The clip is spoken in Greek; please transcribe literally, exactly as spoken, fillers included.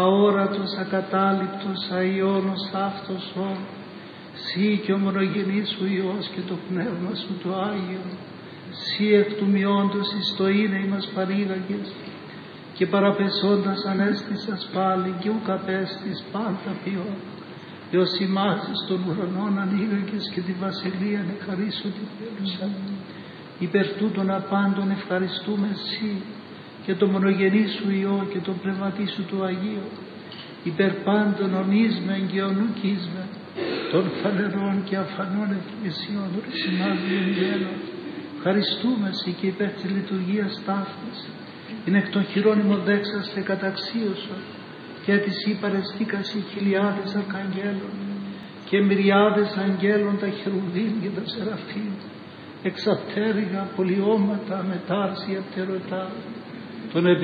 αόρατος, ακατάληπτος, αειώνος αυτός όν, Συ και ο μονογενής σου Υιός και το Πνεύμα σου το Άγιο, Συ εκ του μειόντος εις το είναι ημάς παρήγαγες, και παραπεσόντας ανέστησας πάλι και ουκ απέστης πάντα ποιόν, έως ημάζεις των ουρανών ανοίγαγες και τη βασιλεία νεκαρίσου τη θέλουσα. Υπερ τούτων απάντων ευχαριστούμε Συ και το μονογενή σου Υιό και το πνευματί σου του Αγίου, υπερ πάντων ονείσμεν και ονουκίσμεν των φανερών και αφανών εκκλησιών ρησιμάδιων γέλων. Ευχαριστούμε Συ και υπέρ της λειτουργίας ταύτης, είναι εκ των χειρόνιμων δέξαστε καταξίωσον, και της υπαρεστήκασι χιλιάδες αρκαγγέλων και μυριάδες αγγέλων τα χερουβίμ και τα σεραφείμ, εξαπτέρυγα πολιώματα μετάρσια πτερωτά, των